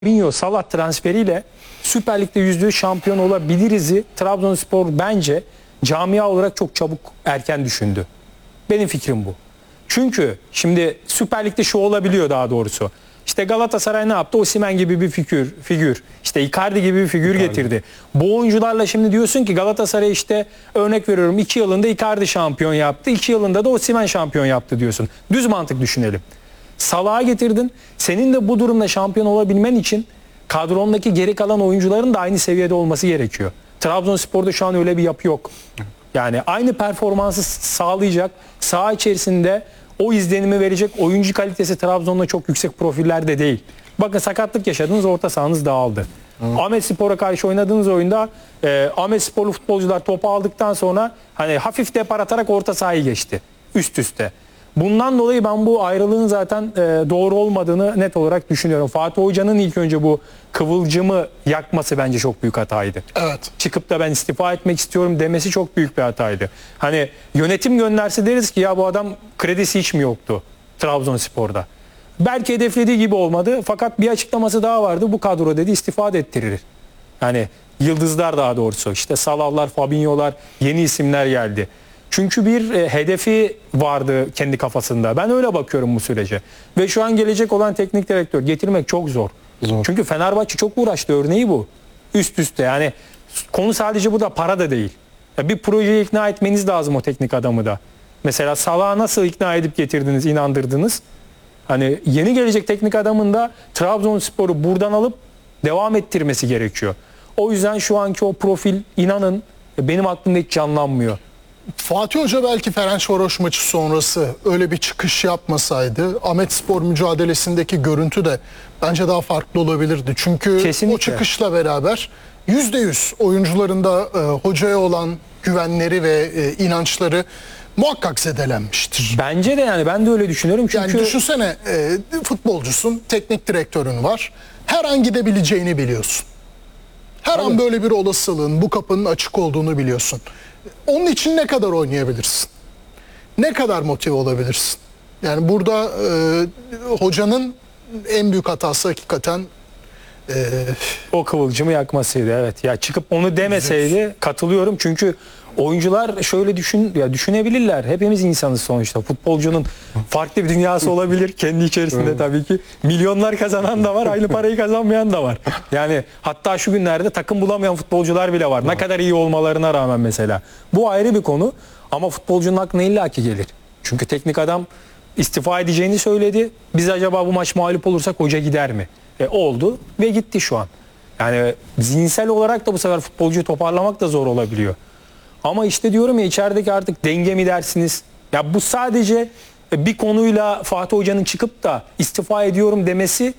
Fabinho, Salah transferiyle Süper Lig'de %100 şampiyon olabiliriz'i Trabzonspor bence camia olarak çok çabuk erken düşündü. Benim fikrim bu. Çünkü şimdi Süper Lig'de şu olabiliyor daha doğrusu. İşte Galatasaray ne yaptı? Osimhen gibi bir figür. İşte Icardi gibi bir figür getirdi. Bu oyuncularla şimdi diyorsun ki Galatasaray işte örnek veriyorum 2 yılında Icardi şampiyon yaptı. 2 yılında da Osimhen şampiyon yaptı diyorsun. Düz mantık düşünelim. Salah'ı getirdin. Senin de bu durumda şampiyon olabilmen için kadrondaki geri kalan oyuncuların da aynı seviyede olması gerekiyor. Trabzonspor'da şu an öyle bir yapı yok. Yani aynı performansı sağlayacak, saha içerisinde o izlenimi verecek oyuncu kalitesi Trabzon'da çok yüksek profillerde değil. Bakın sakatlık yaşadınız, orta sahanız dağıldı. Ahmetspor'a karşı oynadığınız oyunda Ahmetsporlu futbolcular topu aldıktan sonra hani hafif depar atarak orta sahayı geçti. Üst üste. Bundan dolayı ben bu ayrılığın zaten doğru olmadığını net olarak düşünüyorum. Fatih Hoca'nın ilk önce bu kıvılcımı yakması bence çok büyük hataydı. Evet. Çıkıp da ben istifa etmek istiyorum demesi çok büyük bir hataydı. Hani yönetim gönderse deriz ki ya bu adam kredisi hiç mi yoktu Trabzonspor'da? Belki hedeflediği gibi olmadı fakat bir açıklaması daha vardı. Bu kadro dedi istifa da ettirir. Yani yıldızlar daha doğrusu işte Salahlar, Fabinho'lar, yeni isimler geldi. Çünkü bir hedefi vardı kendi kafasında. Ben öyle bakıyorum bu sürece. Ve şu an gelecek olan teknik direktör getirmek çok zor. Çünkü Fenerbahçe çok uğraştı, örneği bu. Üst üste yani konu sadece bu da para da değil. Ya bir projeyi ikna etmeniz lazım o teknik adamı da. Mesela Salah'ı nasıl ikna edip getirdiniz, inandırdınız? Hani yeni gelecek teknik adamın da Trabzonspor'u buradan alıp devam ettirmesi gerekiyor. O yüzden şu anki o profil inanın benim aklımda hiç canlanmıyor. Fatih Hoca belki Ferencvaroş maçı sonrası öyle bir çıkış yapmasaydı Ahmetspor mücadelesindeki görüntü de bence daha farklı olabilirdi. Çünkü kesinlikle. O çıkışla beraber %100 oyuncularında hocaya olan güvenleri ve inançları muhakkak zedelenmiştir. Bence de yani ben de öyle düşünüyorum. Çünkü Yani düşünsene futbolcusun, teknik direktörün var. Her an gidebileceğini biliyorsun. Her an böyle bir olasılığın, bu kapının açık olduğunu biliyorsun. Onun için ne kadar oynayabilirsin? Ne kadar motive olabilirsin? Yani burada hocanın en büyük hatası hakikaten o kıvılcımı yakmasıydı, evet. Ya çıkıp onu demeseydi katılıyorum. Çünkü oyuncular şöyle düşünebilirler. Hepimiz insanız sonuçta. Futbolcunun farklı bir dünyası olabilir kendi içerisinde tabii ki. Milyonlar kazanan da var, aynı parayı kazanmayan da var. Yani hatta şu günlerde takım bulamayan futbolcular bile var. Ne kadar iyi olmalarına rağmen mesela. Bu ayrı bir konu ama futbolcunun aklına illaki gelir. Çünkü teknik adam istifa edeceğini söyledi. Biz acaba bu maç mağlup olursak hoca gider mi? Oldu ve gitti şu an. Yani zihinsel olarak da bu sefer futbolcuyu toparlamak da zor olabiliyor. Ama işte diyorum ya, içerideki artık denge mi dersiniz? Ya bu sadece bir konuyla Fatih Hoca'nın çıkıp da istifa ediyorum demesi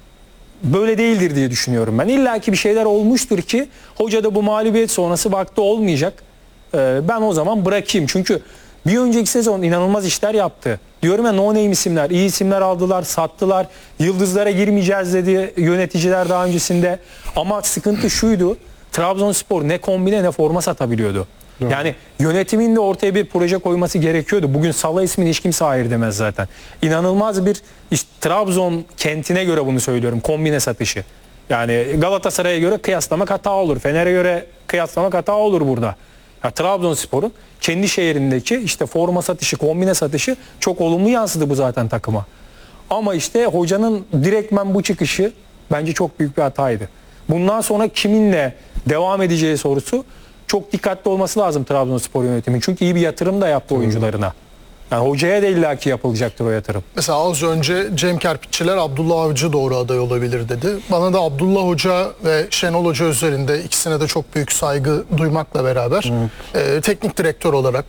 böyle değildir diye düşünüyorum ben. İlla ki bir şeyler olmuştur ki hoca da bu mağlubiyet sonrası baktı olmayacak. Ben o zaman bırakayım. Çünkü bir önceki sezon inanılmaz işler yaptı. Diyorum ya, no name isimler, iyi isimler aldılar, sattılar. Yıldızlara girmeyeceğiz dedi yöneticiler daha öncesinde. Ama sıkıntı şuydu. Trabzonspor ne kombine ne forma satabiliyordu. Yani yönetimin de ortaya bir proje koyması gerekiyordu. Bugün Salah ismini hiç kimse hayır demez zaten. İnanılmaz bir Trabzon kentine göre bunu söylüyorum. Kombine satışı. Yani Galatasaray'a göre kıyaslamak hata olur. Fener'e göre kıyaslamak hata olur burada. Ya Trabzonspor'un kendi şehrindeki işte forma satışı, kombine satışı çok olumlu yansıdı bu zaten takıma. Ama işte hocanın direktmen bu çıkışı bence çok büyük bir hataydı. Bundan sonra kiminle devam edeceği sorusu çok dikkatli olması lazım Trabzonspor yönetimi. Çünkü iyi bir yatırım da yaptı oyuncularına. Yani hocaya da illaki yapılacaktır o yatırım. mesela az önce Cem Kerpiççiler Abdullah Avcı doğru aday olabilir dedi. Bana da Abdullah Hoca ve Şenol Hoca üzerinde ikisine de çok büyük saygı duymakla beraber teknik direktör olarak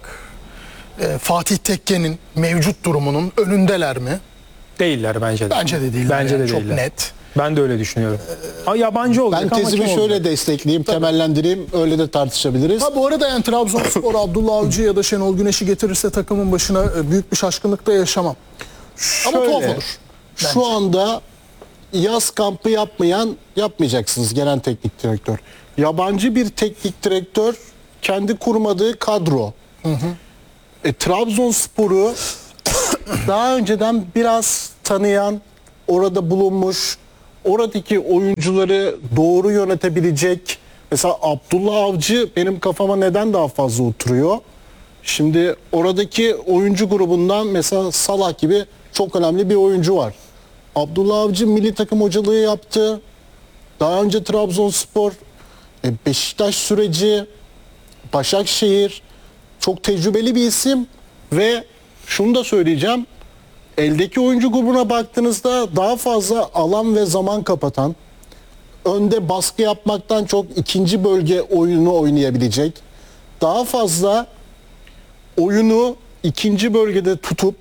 Fatih Tekke'nin mevcut durumunun önündeler mi? Değiller bence de. Bence de değiller. Bence de çok değiller. net. Ben de öyle düşünüyorum. Yabancı olacak Ben ama tezimi kim şöyle olacak? destekleyeyim, temellendireyim. Öyle de tartışabiliriz. Ha, bu arada yani Trabzonspor Abdullah Avcı ya da Şenol Güneş'i getirirse takımın başına büyük bir şaşkınlıkta yaşamam. Ama tuhaf olur. Şu bence. anda yaz kampı yapmayacaksınız genel teknik direktör. Yabancı bir teknik direktör kendi kurmadığı kadro. Trabzonspor'u daha önceden biraz tanıyan, orada bulunmuş, oradaki oyuncuları doğru yönetebilecek, mesela Abdullah Avcı benim kafama neden daha fazla oturuyor? Şimdi oradaki oyuncu grubundan mesela Salah gibi çok önemli bir oyuncu var. Abdullah Avcı milli takım hocalığı yaptı. Daha önce Trabzonspor, Beşiktaş süreci, Başakşehir, çok tecrübeli bir isim ve şunu da söyleyeceğim. Eldeki oyuncu grubuna baktığınızda daha fazla alan ve zaman kapatan, önde baskı yapmaktan çok ikinci bölge oyunu oynayabilecek, daha fazla oyunu ikinci bölgede tutup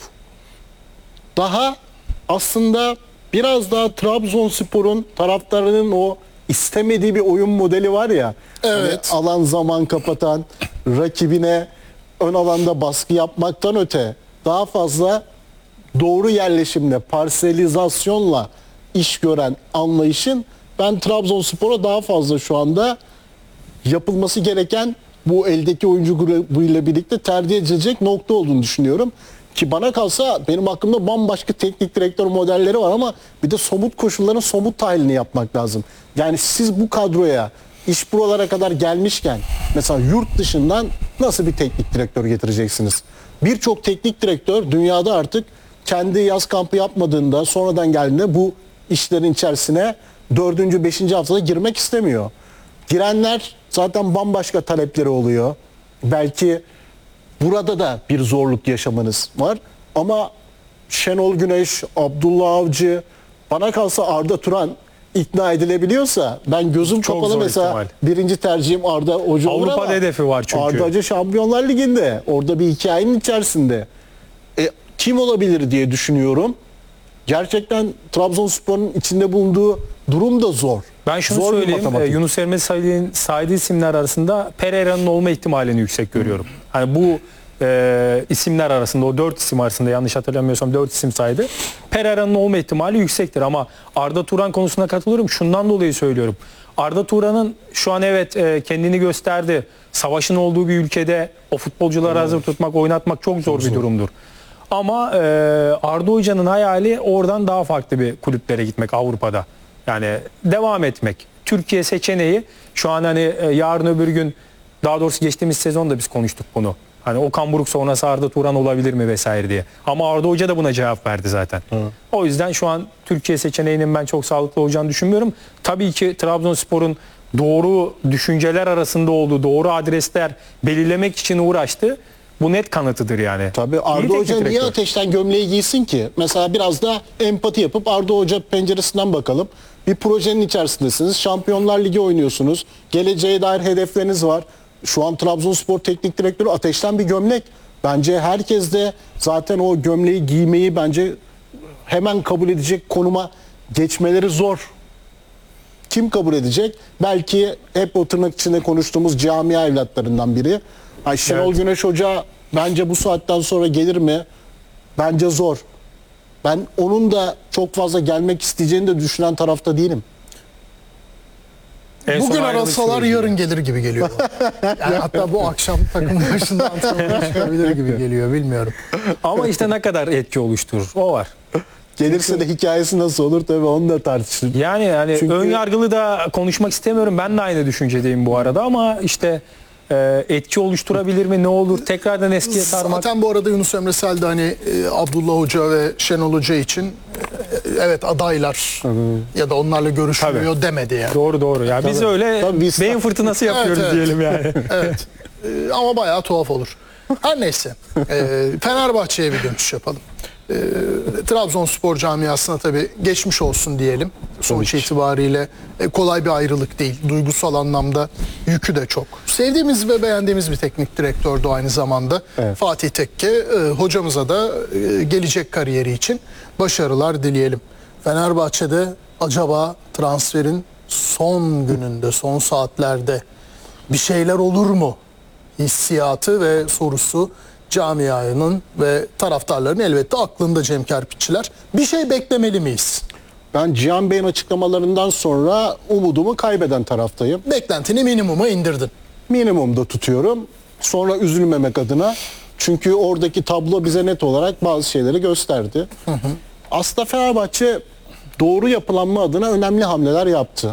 daha aslında biraz daha Trabzonspor'un taraftarının o istemediği bir oyun modeli var ya. Evet. Hani alan zaman kapatan, rakibine ön alanda baskı yapmaktan öte daha fazla doğru yerleşimle, parselizasyonla iş gören anlayışın ben Trabzonspor'a daha fazla şu anda yapılması gereken bu eldeki oyuncu grubuyla birlikte tercih edilecek nokta olduğunu düşünüyorum. Ki bana kalsa benim aklımda bambaşka teknik direktör modelleri var ama bir de somut koşulların somut tahlilini yapmak lazım. Yani siz bu kadroya iş buralara kadar gelmişken mesela yurt dışından nasıl bir teknik direktör getireceksiniz? Birçok teknik direktör dünyada artık kendi yaz kampı yapmadığında sonradan geldiğinde bu işlerin içerisine 4. 5. haftada girmek istemiyor. Girenler zaten bambaşka talepleri oluyor. Belki burada da bir zorluk yaşamanız var. Ama Şenol Güneş, Abdullah Avcı, bana kalsa Arda Turan ikna edilebiliyorsa ben gözüm Çok kapalı zor mesela ihtimal. birinci tercihim Arda Hoca olur Avrupa'da ama hedefi var çünkü. Arda Hoca Şampiyonlar Ligi'nde. Orada bir hikayenin içerisinde. Kim olabilir diye düşünüyorum. Gerçekten Trabzonspor'un içinde bulunduğu durum da zor. Ben şunu Zor bir söyleyeyim, matematik. Yunus Emre saydığı isimler arasında Pereira'nın olma ihtimalini yüksek görüyorum. Hani bu isimler arasında, o 4 isim arasında yanlış hatırlamıyorsam 4 isim saydı. Pereira'nın olma ihtimali yüksektir ama Arda Turan konusuna katılıyorum. Şundan dolayı söylüyorum. Arda Turan'ın şu an evet kendini gösterdi. Savaşın olduğu bir ülkede o futbolcuları hazır tutmak, oynatmak çok zor bir durumdur. Ama Arda Hoca'nın hayali oradan daha farklı bir kulüplere gitmek Avrupa'da. Yani devam etmek. Türkiye seçeneği şu an hani yarın öbür gün, daha doğrusu geçtiğimiz sezonda biz konuştuk bunu. Hani Okan Buruk sonrası Arda Turan olabilir mi vesaire diye. Ama Arda Hoca da buna cevap verdi zaten. O yüzden şu an Türkiye seçeneğinin ben çok sağlıklı olacağını düşünmüyorum. Tabii ki Trabzonspor'un doğru düşünceler arasında olduğu, doğru adresler belirlemek için uğraştı. Bu net kanıtıdır yani. Tabii İyi Arda teknik Hoca niye direktör. ateşten gömleği giysin ki? Mesela biraz da empati yapıp Arda Hoca penceresinden bakalım. Bir projenin içerisindesiniz. Şampiyonlar Ligi oynuyorsunuz. Geleceğe dair hedefleriniz var. Şu an Trabzonspor teknik direktörü ateşten bir gömlek. Bence herkes de zaten o gömleği giymeyi bence hemen kabul edecek konuma geçmeleri zor. Kim kabul edecek? Belki hep o tırnak içinde konuştuğumuz camia evlatlarından biri. Ay Şenol Evet. Güneş Hoca bence bu saatten sonra gelir mi? Bence zor. Ben onun da çok fazla gelmek isteyeceğini de düşünen tarafta değilim. En son Bugün ayrılık arasalar süreci. yarın gelir gibi geliyor. Yani hatta bu akşam takım başında antrenmana çıkabilir gibi geliyor, bilmiyorum. Ama işte ne kadar etki oluşturur o var. Gelirse de hikayesi nasıl olur tabii onu da tartışırız. Yani Çünkü- ön yargılı da konuşmak istemiyorum. Ben de aynı düşüncedeyim bu arada ama işte etki oluşturabilir mi, ne olur? Tekrardan eskiye sarmak. Zaten bu arada Yunus Emre Sel de hani Abdullah Hoca ve Şenol Hoca için evet adaylar ya da onlarla görüşülmüyor demedi yani. Doğru. Ya biz öyle Tabii biz- beyin fırtınası yapıyoruz Evet. diyelim yani. Evet. Ama bayağı tuhaf olur. Her neyse. Fenerbahçe'ye bir dönüş yapalım. Trabzonspor camiasına tabii geçmiş olsun diyelim. Sonuç itibariyle kolay bir ayrılık değil. Duygusal anlamda yükü de çok. Sevdiğimiz ve beğendiğimiz bir teknik direktördü aynı zamanda. Evet. Fatih Tekke. Hocamıza da gelecek kariyeri için başarılar dileyelim. Fenerbahçe'de acaba transferin son gününde, son saatlerde bir şeyler olur mu? Hissiyatı ve sorusu camianın ve taraftarların elbette aklında Cem Kerpiççiler. Bir şey beklemeli miyiz? Ben Cihan Bey'in açıklamalarından sonra umudumu kaybeden taraftayım. Beklentini minimuma indirdin. Minimumda tutuyorum. Sonra üzülmemek adına. Çünkü oradaki tablo bize net olarak bazı şeyleri gösterdi. Aslında Fenerbahçe doğru yapılanma adına önemli hamleler yaptı.